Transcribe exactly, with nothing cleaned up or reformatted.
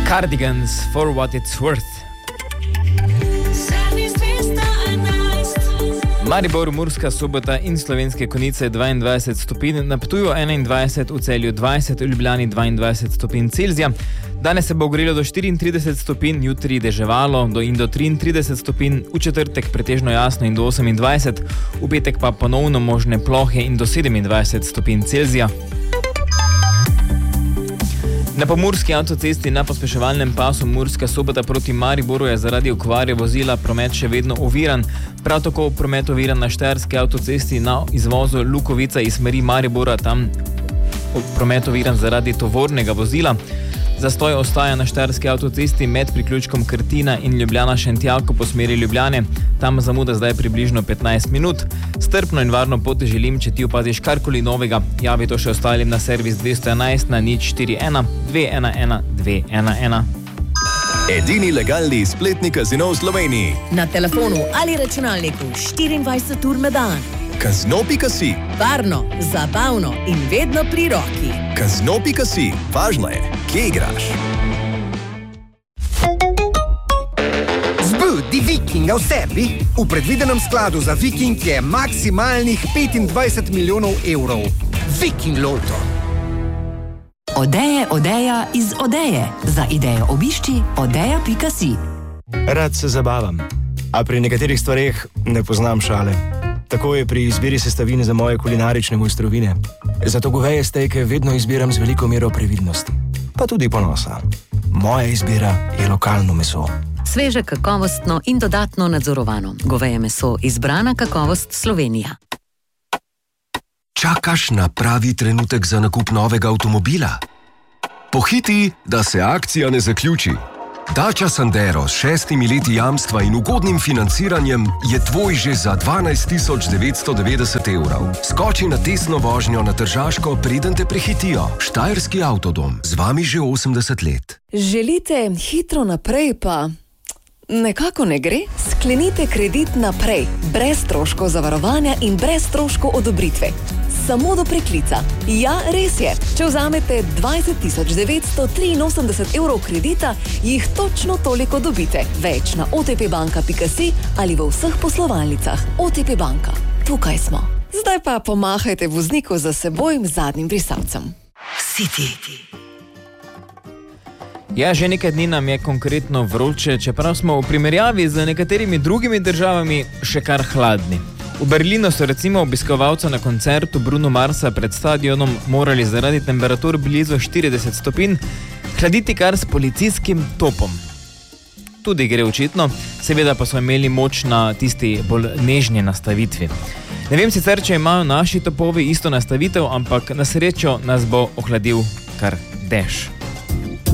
Cardigans, For What It's Worth. Maribor, Murska Sobota in Slovenske Konjice dvaindvajset stopinj, na Ptuju enaindvajset, v Celju dvajset, v Ljubljani dvaindvajset stopinj Celzija. Danes se bo ogrelo do štiriintrideset stopinj, jutri deževalo do in do triintrideset stopinj, v četrtek pretežno jasno in do osemindvajset, v petek pa ponovno možne plohe in do sedemindvajset stopinj Celzija. Na pomurski avtocesti na pospeševalnem pasu Murska Sobota proti Mariboru je zaradi okvare vozila promet še vedno oviran. Prav tako promet oviran na štajerski avtocesti na izvozu Lukovica iz smeri Maribora, tam promet oviran zaradi tovornega vozila. Zastoj ostaja na štajerski avtocesti med priključkom Krtina in Ljubljana Šentjako po smeri Ljubljane. Tam zamuda zdaj približno petnajst minut. Strpno in varno pot želim, če ti opaziš karkoli novega. Javi to še ostalim na servis dvesto enajst na nič štiri ena dve ena ena dve ena ena. Edini legalni spletni kazino v Sloveniji. Na telefonu ali računalniku štiriindvajset ur na dan. Kazino pika si. Varno, zabavno in vedno pri roki. Kazino pika si. Važno je, kje igraš. Zbudi Vikinga v sebi. V predvidenem skladu za Viking je maksimalnih petindvajset milijonov evrov. Viking Loto. Odeje, odeja iz Odeje. Za idejo obišči odeja pika si. Rad se zabavam, a pri nekaterih stvareh ne poznam šale. Tako je pri izbiri sestavine za moje kulinarične mojstrovine. Zato goveje stejke vedno izbiram z veliko mero previdnosti. Pa tudi ponosa. Moja izbira je lokalno meso. Sveže, kakovostno in dodatno nadzorovano. Goveje meso, izbrana kakovost Slovenija. Čakaš na pravi trenutek za nakup novega avtomobila? Pohiti, da se akcija ne zaključi. Dacia Sandero s šestimi leti jamstva in ugodnim financiranjem je tvoj že za dvanajst tisoč devetsto devetdeset evrov. Skoči na testno vožnjo na Tržaško, preden te prehitijo. Štajerski avtodom, z vami že osemdeset let. Želite hitro naprej, pa nekako ne gre? Sklenite kredit naprej, brez stroškov zavarovanja in brez stroškov odobritve. Samo do preklica. Ja, res je. Če vzamete dvajset tisoč devetsto triinosemdeset evrov kredita, jih točno toliko dobite. Več na o te pe banka pika si ali v vseh poslovalnicah. O te pe banka. Tukaj smo. Zdaj pa pomahajte vozniku za seboj zadnjim brisalcem. City. Ja, že nekaj dni nam je konkretno vroče, čeprav smo v primerjavi z nekaterimi drugimi državami še kar hladni. V Berlinu so recimo obiskovalca na koncertu Bruno Marsa pred stadionom morali zaradi temperatur blizu štirideset stopinj hladiti kar s policijskim topom. Tudi gre očitno, seveda pa so imeli moč na tisti bolj nežni nastavitvi. Ne vem sicer, če imajo naši topovi isto nastavitev, ampak na srečo nas bo ohladil kar dež.